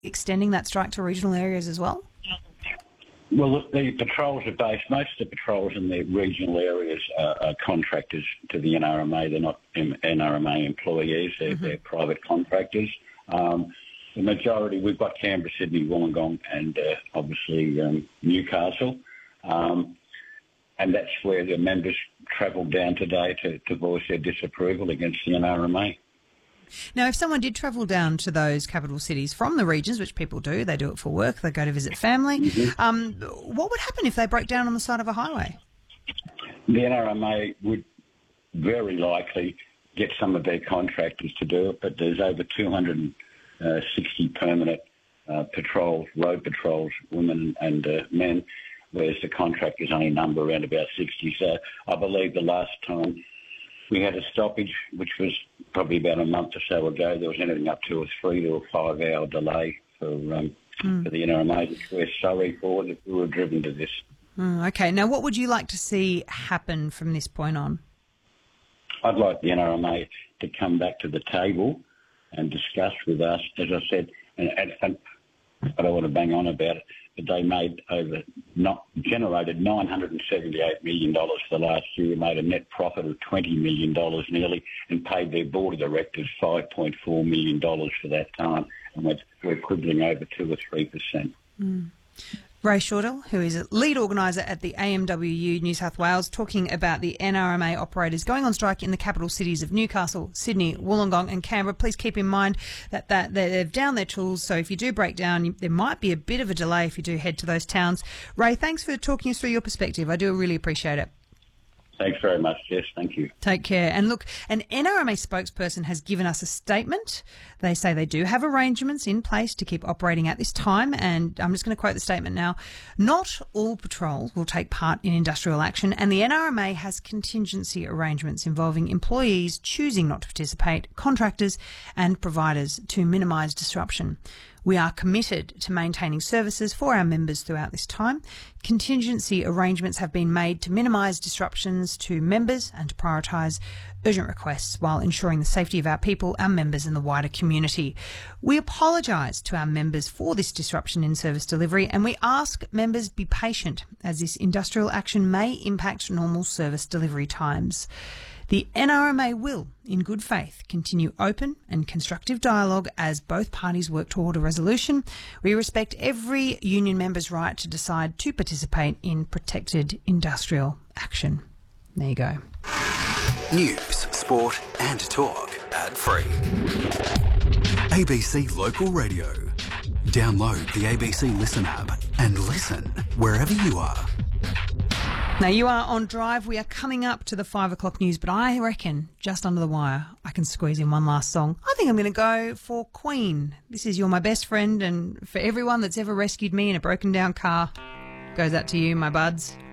extending that strike to regional areas as well? Well, the patrols are based, most of the patrols in the regional areas are contractors to the NRMA. They're not NRMA employees, they're private contractors. The majority, we've got Canberra, Sydney, Wollongong and obviously Newcastle. And that's where the members travelled down today to voice their disapproval against the NRMA. Now, if someone did travel down to those capital cities from the regions, which people do, they do it for work, they go to visit family, what would happen if they broke down on the side of a highway? The NRMA would very likely get some of their contractors to do it, but there's over 260 permanent patrols, road patrols, women and men, whereas the contractors only number around about 60. So I believe the last time we had a stoppage, which was probably about a month or so ago, there was anything up to a 3 to a 5 hour delay for the NRMA, which we're sorry for that we were driven to this. Okay. Now, what would you like to see happen from this point on? I'd like the NRMA to come back to the table and discuss with us, as I said, and I don't want to bang on about it, but they generated $978 million for the last year, made a net profit of $20 million nearly, and paid their board of directors $5.4 million for that time, and we're quibbling over 2 or 3%. Ray Shortall, who is a lead organiser at the AMWU New South Wales, talking about the NRMA operators going on strike in the capital cities of Newcastle, Sydney, Wollongong and Canberra. Please keep in mind that they've down their tools, so if you do break down, there might be a bit of a delay if you do head to those towns. Ray, thanks for talking us through your perspective. I do really appreciate it. Thanks very much, Jess. Thank you. Take care. And look, an NRMA spokesperson has given us a statement. They say they do have arrangements in place to keep operating at this time. And I'm just going to quote the statement now. Not all patrols will take part in industrial action, and the NRMA has contingency arrangements involving employees choosing not to participate, contractors and providers to minimise disruption. We are committed to maintaining services for our members throughout this time. Contingency arrangements have been made to minimise disruptions to members and to prioritise urgent requests while ensuring the safety of our people, our members and the wider community. We apologise to our members for this disruption in service delivery, and we ask members be patient as this industrial action may impact normal service delivery times. The NRMA will, in good faith, continue open and constructive dialogue as both parties work toward a resolution. We respect every union member's right to decide to participate in protected industrial action. There you go. News, sport and talk ad-free. ABC Local Radio. Download the ABC Listen app and listen wherever you are. Now, you are on Drive. We are coming up to the 5 o'clock news, but I reckon just under the wire I can squeeze in one last song. I think I'm going to go for Queen. This is You're My Best Friend, and for everyone that's ever rescued me in a broken down car, goes out to you, my buds.